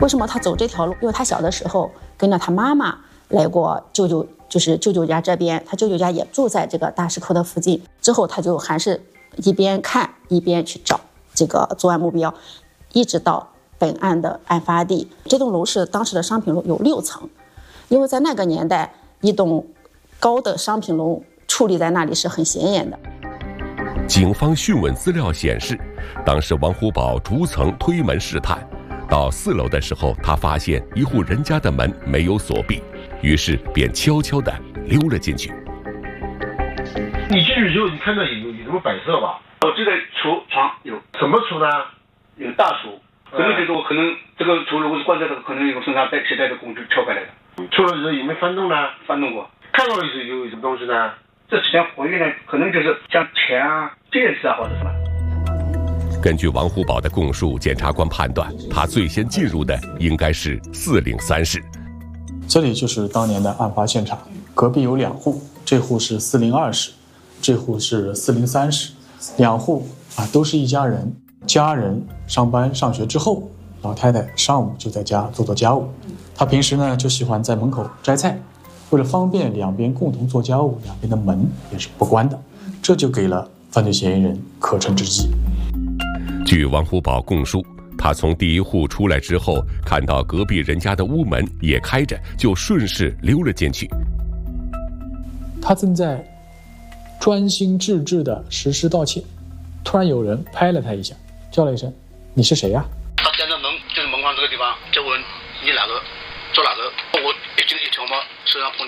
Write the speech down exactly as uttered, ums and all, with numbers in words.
为什么他走这条路？因为他小的时候跟着他妈妈来过舅舅，就是舅舅家这边，他舅舅家也住在这个大石口的附近。之后他就还是一边看一边去找这个作案目标，一直到本案的案发地。这栋楼是当时的商品楼，有六层，因为在那个年代，一栋高的商品楼矗立在那里是很显眼的。 警方讯问资料显示，当时王虎宝逐层推门试探，到四楼的时候，他发现一户人家的门没有锁闭，于是便悄悄地溜了进去。 你进去之后，你看到有有什么摆设吧？ 我就在厨床有什么厨呢？ 有大厨，可能就是我可能这个厨如果是关在这个，可能有身上带携带的工具撬开来的。 出了之后有没有翻动呢？ 翻动过。 看到的是有什么东西呢？ 这之前回忆呢，可能就是像钱啊、戒指啊，或者什么。 根据王虎宝的供述，检察官判断他最先进入的应该是四零三室。 这里就是当年的案发现场，隔壁有两户，这户是四零二室，这户是四零三室，两户啊都是一家人。家人上班上学之后，老太太上午就在家做做家务，她平时呢就喜欢在门口摘菜。为了方便两边共同做家务，两边的门也是不关的，这就给了犯罪嫌疑人可乘之机。 据王虎宝供述，他从第一户出来之后，看到隔壁人家的屋门也开着，就顺势溜了进去。 他正在专心致志地实施盗窃，突然有人拍了他一下，叫了一声：“你是谁呀？” 他站在门，就是门框这个地方，就问你哪个，做哪个？我一进一听嘛，手上碰